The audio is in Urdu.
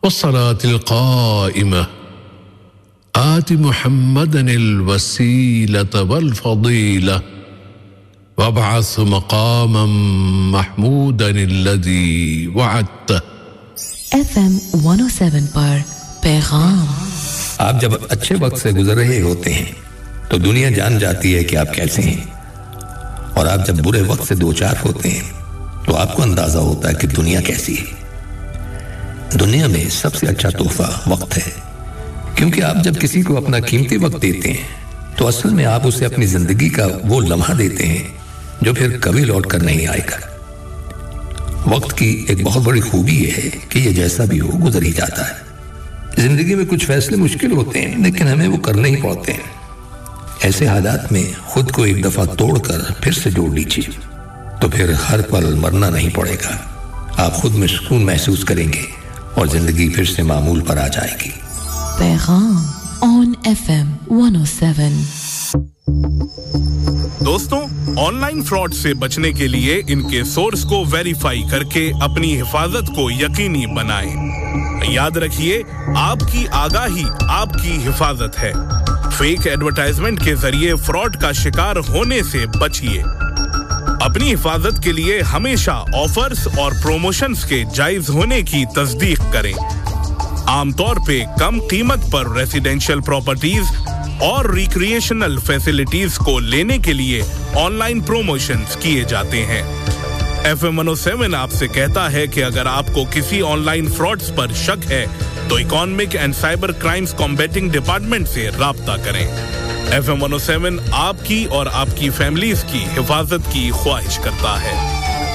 والصلاة القائمة آت محمدا الوسيلة والفضيلة وابعث مقاما محمودا الذي وعدته FM 107 پر پیغام آپ جب اچھے وقت سے گزر رہے ہوتے ہیں تو دنیا جان جاتی ہے کہ آپ کیسے ہیں اور آپ جب برے وقت سے دوچار ہوتے ہیں تو آپ کو اندازہ ہوتا ہے کہ دنیا کیسی ہے دنیا میں سب سے اچھا تحفہ وقت ہے کیونکہ آپ جب کسی کو اپنا قیمتی وقت دیتے ہیں تو اصل میں آپ اسے اپنی زندگی کا وہ لمحہ دیتے ہیں جو پھر کبھی لوٹ کر نہیں آئے گا وقت کی ایک بہت بڑی خوبی یہ ہے کہ یہ جیسا بھی ہو گزر ہی جاتا ہے زندگی میں کچھ فیصلے مشکل ہوتے ہیں لیکن ہمیں وہ کرنے ہی پڑتے ہیں ایسے حالات میں خود کو ایک دفعہ توڑ کر پھر سے جوڑ لیجیے تو پھر ہر پل مرنا نہیں پڑے گا آپ خود میں سکون محسوس کریں گے اور زندگی پھر سے معمول پر آ جائے گی پیغام on FM 107 دوستوں آن لائن فراڈ سے بچنے کے لیے ان کے سورس کو ویریفائی کر کے اپنی حفاظت کو یقینی بنائیں یاد رکھیے آپ کی آگاہی آپ کی حفاظت ہے فیک ایڈورٹائزمنٹ کے ذریعے فراڈ کا شکار ہونے سے بچیے اپنی حفاظت کے لیے ہمیشہ آفرز اور پروموشنز کے جائز ہونے کی تصدیق کریں عام طور پہ کم قیمت پر ریزیڈینشیل پراپرٹیز اور ریکریشنل فیسلٹیز کو لینے کے لیے آن لائن پروموشنز کیے جاتے ہیں FM 107 آپ سے کہتا ہے کہ اگر آپ کو کسی آن لائن فراڈز پر شک ہے تو economic and cyber crimes combating department سے رابطہ کریں FM 107 آپ کی اور آپ کی فیملیز کی حفاظت کی خواہش کرتا ہے